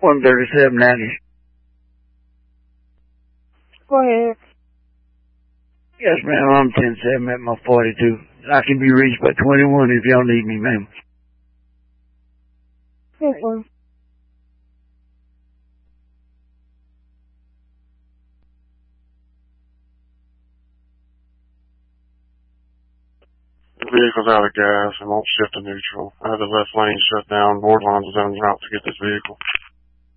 13790. Go ahead. Yes, ma'am, I'm 10-7 at my 42. I can be reached by 21 if y'all need me, ma'am. Yes, sir. The vehicle's out of gas and won't shift to neutral. I had the left lane shut down. Board lines is en route to get this vehicle.